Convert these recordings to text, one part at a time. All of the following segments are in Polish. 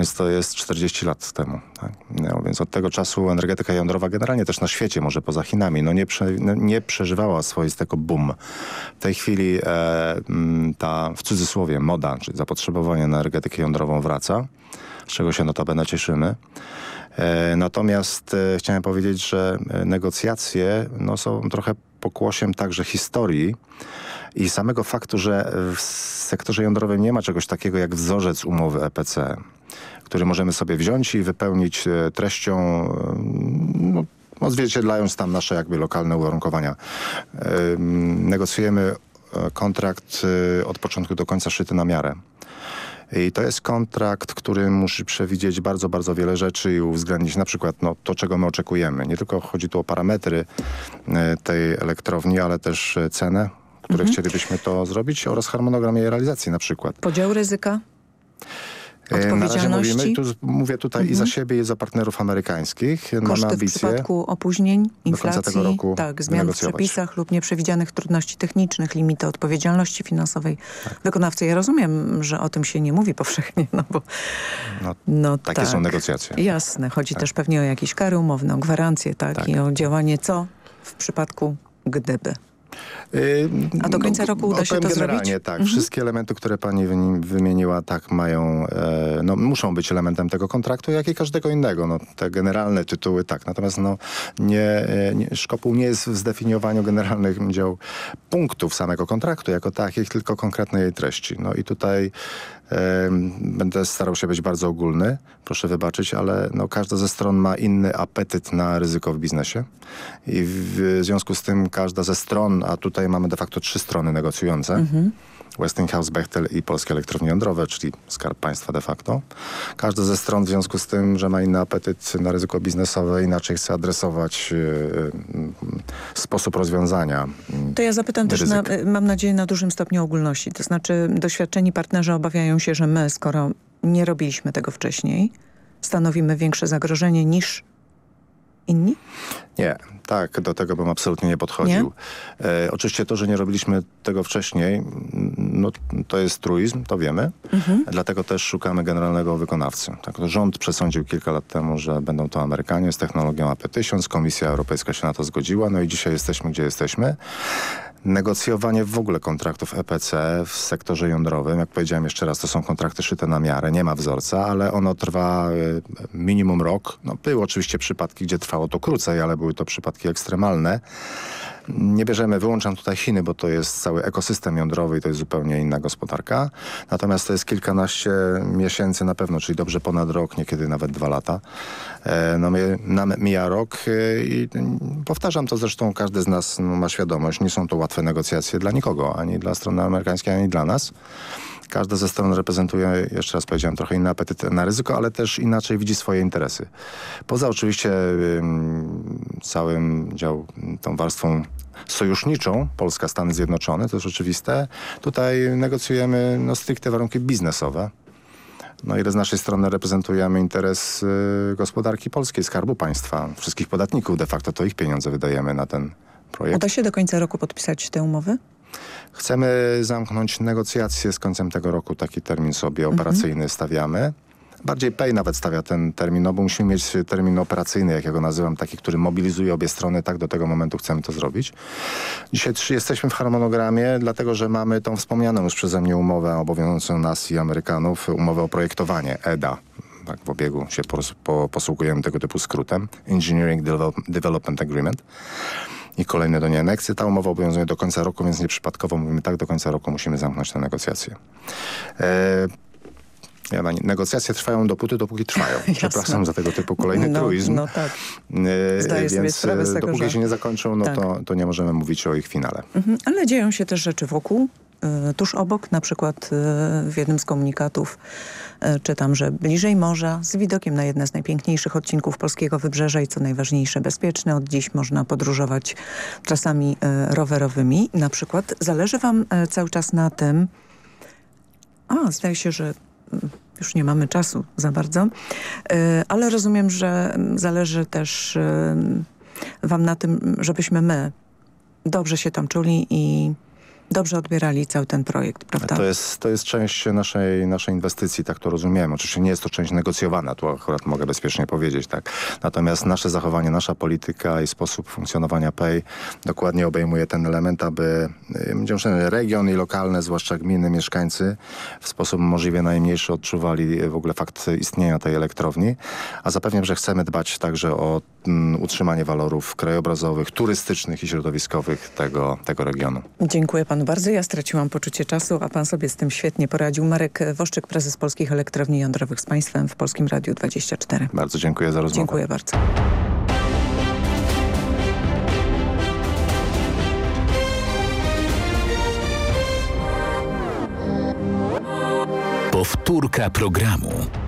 Więc to jest 40 lat temu. Tak? No, więc od tego czasu energetyka jądrowa generalnie też na świecie, może poza Chinami, nie przeżywała swoistego boom. W tej chwili ta, w cudzysłowie, moda, czyli zapotrzebowanie na energetykę jądrową wraca, z czego się notabene cieszymy. Natomiast chciałem powiedzieć, że negocjacje są trochę pokłosiem także historii i samego faktu, że w sektorze jądrowym nie ma czegoś takiego jak wzorzec umowy EPC, który możemy sobie wziąć i wypełnić treścią, odzwierciedlając tam nasze jakby lokalne uwarunkowania. Negocjujemy kontrakt od początku do końca szyty na miarę. I to jest kontrakt, który musi przewidzieć bardzo, bardzo wiele rzeczy i uwzględnić na przykład to, czego my oczekujemy. Nie tylko chodzi tu o parametry tej elektrowni, ale też cenę, które chcielibyśmy to zrobić oraz harmonogram jej realizacji na przykład. Podział ryzyka? Odpowiedzialności? Mówię tutaj i za siebie, i za partnerów amerykańskich. Koszty Mamy w przypadku opóźnień, inflacji, tego roku zmian w przepisach lub nieprzewidzianych trudności technicznych, limity odpowiedzialności finansowej wykonawcy. Ja rozumiem, że o tym się nie mówi powszechnie, bo takie są negocjacje. Jasne. Chodzi też pewnie o jakieś kary umowne, o gwarancje, i o działanie w przypadku gdyby. A do końca roku uda się to generalnie zrobić? Tak. Wszystkie elementy, które pani wymieniła, mają, muszą być elementem tego kontraktu, jak i każdego innego. Te generalne tytuły, tak. Natomiast szkopuł nie jest w zdefiniowaniu generalnych punktów samego kontraktu jako takich, tylko konkretnej jej treści. I tutaj będę starał się być bardzo ogólny, proszę wybaczyć, ale każda ze stron ma inny apetyt na ryzyko w biznesie i w związku z tym każda ze stron, a tutaj mamy de facto 3 strony negocjujące, Westinghouse, Bechtel i Polskie Elektrownie Jądrowe, czyli Skarb Państwa de facto. Każda ze stron w związku z tym, że ma inny apetyt na ryzyko biznesowe, inaczej chce adresować sposób rozwiązania. To ja zapytam też, mam nadzieję, na dużym stopniu ogólności. To znaczy doświadczeni partnerzy obawiają się, że my, skoro nie robiliśmy tego wcześniej, stanowimy większe zagrożenie niż inni? Nie, do tego bym absolutnie nie podchodził. Oczywiście to, że nie robiliśmy tego wcześniej, to jest truizm, to wiemy. Dlatego też szukamy generalnego wykonawcy. Rząd przesądził kilka lat temu, że będą to Amerykanie z technologią AP1000. Komisja Europejska się na to zgodziła. I dzisiaj jesteśmy, gdzie jesteśmy. Negocjowanie w ogóle kontraktów EPC w sektorze jądrowym, jak powiedziałem jeszcze raz, to są kontrakty szyte na miarę, nie ma wzorca, ale ono trwa minimum rok. Były oczywiście przypadki, gdzie trwało to krócej, ale były to przypadki ekstremalne. Nie wyłączam tutaj Chiny, bo to jest cały ekosystem jądrowy i to jest zupełnie inna gospodarka. Natomiast to jest kilkanaście miesięcy na pewno, czyli dobrze ponad rok, niekiedy nawet 2 lata. Mija rok i powtarzam to zresztą, każdy z nas ma świadomość, nie są to łatwe negocjacje dla nikogo, ani dla strony amerykańskiej, ani dla nas. Każda ze stron reprezentuje, jeszcze raz powiedziałem, trochę inny apetyt na ryzyko, ale też inaczej widzi swoje interesy. Poza oczywiście tą warstwą sojuszniczą, Polska, Stany Zjednoczone, to jest oczywiste. Tutaj negocjujemy stricte warunki biznesowe. I z naszej strony reprezentujemy interes gospodarki polskiej, Skarbu Państwa, wszystkich podatników. De facto to ich pieniądze wydajemy na ten projekt. Uda się do końca roku podpisać te umowy? Chcemy zamknąć negocjacje z końcem tego roku. Taki termin sobie operacyjny stawiamy. Bardziej Pay nawet stawia ten termin, bo musimy mieć termin operacyjny, jak ja go nazywam, taki, który mobilizuje obie strony. Do tego momentu chcemy to zrobić. Dzisiaj jesteśmy w harmonogramie, dlatego że mamy tą wspomnianą już przeze mnie umowę obowiązującą nas i Amerykanów, umowę o projektowanie, EDA. W obiegu się posługujemy tego typu skrótem. Engineering Development Agreement. I kolejne do niej aneksy. Ta umowa obowiązuje do końca roku, więc nieprzypadkowo mówimy do końca roku musimy zamknąć te negocjacje. Negocjacje trwają dopóki trwają. Przepraszam za tego typu kolejny truizm. Zdaję sobie sprawę z tego, dopóki się nie zakończą, to nie możemy mówić o ich finale. Ale dzieją się też rzeczy wokół. Tuż obok, na przykład w jednym z komunikatów czytam, że bliżej morza, z widokiem na jedne z najpiękniejszych odcinków polskiego wybrzeża i co najważniejsze bezpieczne. Od dziś można podróżować trasami rowerowymi. Na przykład zależy wam cały czas na tym, zdaje się, że już nie mamy czasu za bardzo, ale rozumiem, że zależy też wam na tym, żebyśmy my dobrze się tam czuli i dobrze odbierali cały ten projekt, prawda? To jest część naszej inwestycji, tak to rozumiemy. Oczywiście nie jest to część negocjowana, tu akurat mogę bezpiecznie powiedzieć, tak. Natomiast nasze zachowanie, nasza polityka i sposób funkcjonowania PEI dokładnie obejmuje ten element, aby region i lokalne, zwłaszcza gminy, mieszkańcy w sposób możliwie najmniejszy odczuwali w ogóle fakt istnienia tej elektrowni. A zapewniam, że chcemy dbać także o utrzymanie walorów krajobrazowych, turystycznych i środowiskowych tego regionu. Dziękuję panu bardzo. Ja straciłam poczucie czasu, a pan sobie z tym świetnie poradził. Marek Woszczyk, prezes Polskich Elektrowni Jądrowych z państwem w Polskim Radiu 24. Bardzo dziękuję za rozmowę. Dziękuję bardzo. Powtórka programu.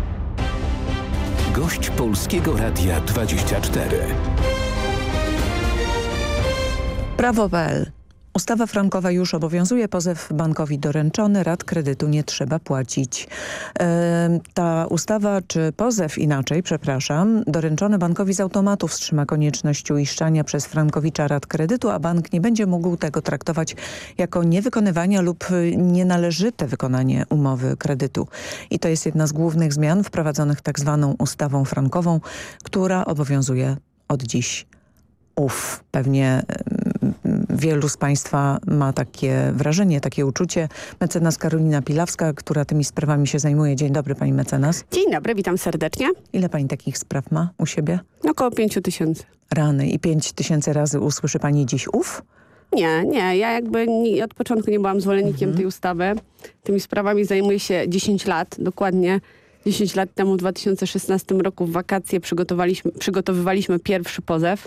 Gość Polskiego Radia 24. Prawo.pl. Ustawa frankowa już obowiązuje, pozew bankowi doręczony, rat kredytu nie trzeba płacić. Ta ustawa, czy pozew inaczej, przepraszam, doręczony bankowi z automatu wstrzyma konieczność uiszczania przez frankowicza rat kredytu, a bank nie będzie mógł tego traktować jako niewykonywania lub nienależyte wykonanie umowy kredytu. I to jest jedna z głównych zmian wprowadzonych tak zwaną ustawą frankową, która obowiązuje od dziś. Pewnie wielu z państwa ma takie wrażenie, takie uczucie. Mecenas Karolina Pilawska, która tymi sprawami się zajmuje. Dzień dobry, pani mecenas. Dzień dobry, witam serdecznie. Ile pani takich spraw ma u siebie? Około 5000. Rany. I 5000 razy usłyszy pani dziś Nie, ja jakby od początku nie byłam zwolennikiem tej ustawy. Tymi sprawami zajmuję się 10 lat, dokładnie 10 lat temu w 2016 roku w wakacje przygotowywaliśmy pierwszy pozew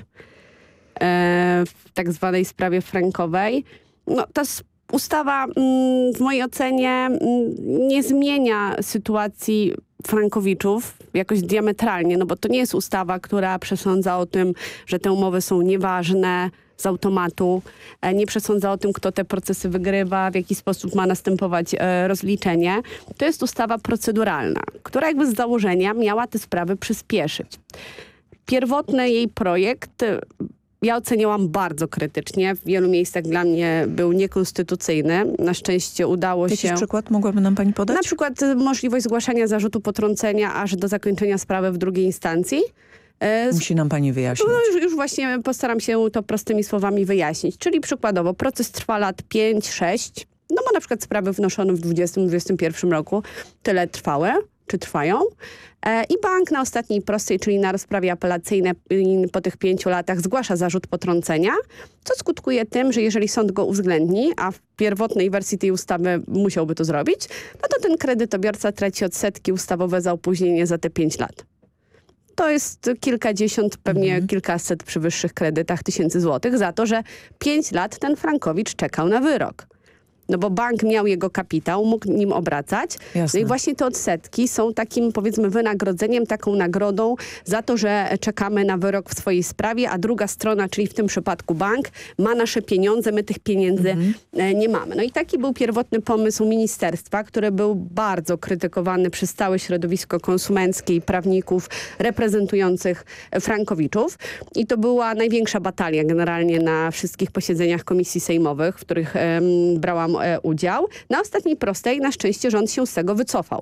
w tak zwanej sprawie frankowej. No, ta ustawa w mojej ocenie nie zmienia sytuacji frankowiczów jakoś diametralnie, no bo to nie jest ustawa, która przesądza o tym, że te umowy są nieważne z automatu, nie przesądza o tym, kto te procesy wygrywa, w jaki sposób ma następować rozliczenie. To jest ustawa proceduralna, która jakby z założenia miała te sprawy przyspieszyć. Pierwotny jej projekt ja oceniałam bardzo krytycznie. W wielu miejscach dla mnie był niekonstytucyjny. Na szczęście udało się... Jakiś przykład mogłaby nam pani podać? Na przykład możliwość zgłaszania zarzutu potrącenia aż do zakończenia sprawy w drugiej instancji. Musi nam pani wyjaśnić. No już właśnie postaram się to prostymi słowami wyjaśnić. Czyli przykładowo proces trwa lat 5-6. No bo na przykład sprawy wnoszone w 2020-2021 roku tyle trwały, czy trwają. I bank na ostatniej prostej, czyli na rozprawie apelacyjnej po tych 5 latach zgłasza zarzut potrącenia, co skutkuje tym, że jeżeli sąd go uwzględni, a w pierwotnej wersji tej ustawy musiałby to zrobić, no to ten kredytobiorca traci odsetki ustawowe za opóźnienie za te 5 lat. To jest kilkadziesiąt, pewnie kilkaset przy wyższych kredytach tysięcy złotych za to, że 5 lat ten frankowicz czekał na wyrok. No bo bank miał jego kapitał, mógł nim obracać. Jasne. No i właśnie te odsetki są takim, powiedzmy, wynagrodzeniem, taką nagrodą za to, że czekamy na wyrok w swojej sprawie, a druga strona, czyli w tym przypadku bank, ma nasze pieniądze, my tych pieniędzy nie mamy. No i taki był pierwotny pomysł ministerstwa, który był bardzo krytykowany przez całe środowisko konsumenckie i prawników reprezentujących frankowiczów. I to była największa batalia generalnie na wszystkich posiedzeniach komisji sejmowych, w których brałam udział. Na ostatniej prostej na szczęście rząd się z tego wycofał.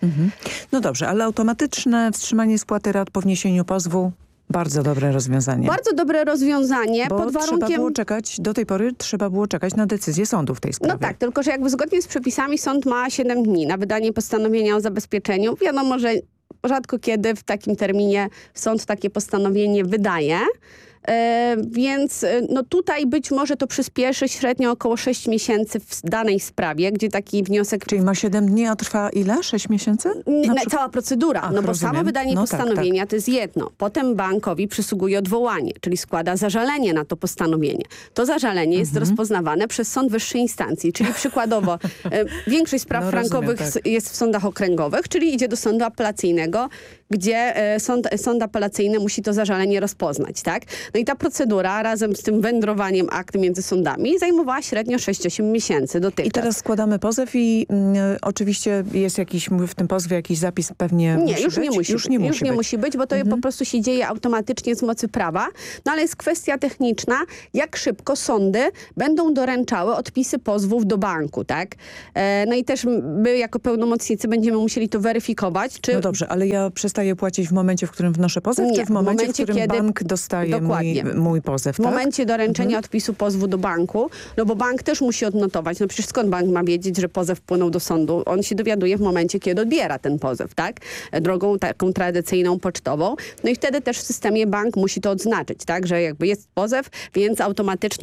No dobrze, ale automatyczne wstrzymanie spłaty rat po wniesieniu pozwu, bardzo dobre rozwiązanie. Bardzo dobre rozwiązanie, Bo pod warunkiem... trzeba było czekać, do tej pory trzeba było czekać na decyzję sądu w tej sprawie. No tak, tylko że jakby zgodnie z przepisami sąd ma 7 dni na wydanie postanowienia o zabezpieczeniu. Wiadomo, że rzadko kiedy w takim terminie sąd takie postanowienie wydaje. Więc no tutaj być może to przyspieszy średnio około 6 miesięcy w danej sprawie, gdzie taki wniosek... Czyli ma 7 dni, a trwa ile? 6 miesięcy? Cała procedura, Ach, no bo rozumiem. samo wydanie postanowienia to jest jedno. Potem bankowi przysługuje odwołanie, czyli składa zażalenie na to postanowienie. To zażalenie jest rozpoznawane przez sąd wyższej instancji, czyli przykładowo większość spraw frankowych jest w sądach okręgowych, czyli idzie do sądu apelacyjnego, gdzie sąd apelacyjny musi to zażalenie rozpoznać, tak? No i ta procedura razem z tym wędrowaniem akt między sądami zajmowała średnio 6-8 miesięcy dotychczas. I teraz składamy pozew i oczywiście jest jakiś w tym pozwie jakiś zapis pewnie Nie, musi już być? nie musi Już być. nie Już musi nie być. musi być, bo to po prostu się dzieje automatycznie z mocy prawa. No ale jest kwestia techniczna, jak szybko sądy będą doręczały odpisy pozwów do banku, tak? No i też my jako pełnomocnicy będziemy musieli to weryfikować, czy... No dobrze, ale ja przestaję płacić w momencie, w którym wnoszę pozew, Nie, czy w momencie, w którym kiedy bank dostaje Dokładnie. mój pozew, W tak? momencie doręczenia odpisu pozwu do banku, no bo bank też musi odnotować. No przecież skąd bank ma wiedzieć, że pozew wpłynął do sądu? On się dowiaduje w momencie, kiedy odbiera ten pozew, tak? Drogą taką tradycyjną, pocztową. No i wtedy też w systemie bank musi to odznaczyć, tak? Że jakby jest pozew, więc automatycznie